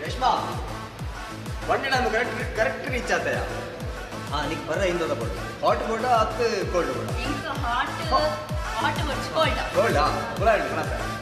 ರೇಷ್ಮಾ ಬಂಡೆ ನಾನು correct reach ಆತಯಾ हाँ निक पर इंदो दा बोल हॉट बोटा अत कोल्ड बोटा इंक हॉट हॉट वर्च कोल्ड कोल्ड हां बोला है ना